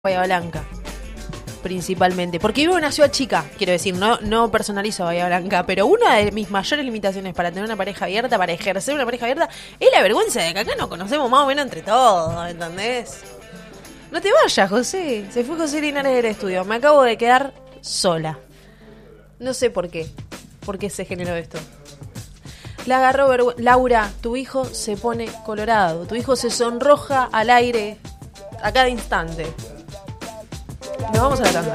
Bahía Blanca, principalmente. Porque vivo en una ciudad chica, quiero decir, no personalizo Bahía Blanca, pero una de mis mayores limitaciones para tener una pareja abierta, para ejercer una pareja abierta, es la vergüenza de que acá nos conocemos más o menos entre todos, ¿entendés? No te vayas, José. Se fue José Linares del estudio. Me acabo de quedar sola. No sé por qué. ¿Por qué se generó esto? La agarró Laura, tu hijo se pone colorado. Tu hijo se sonroja al aire a cada instante. Nos vamos a la tanda.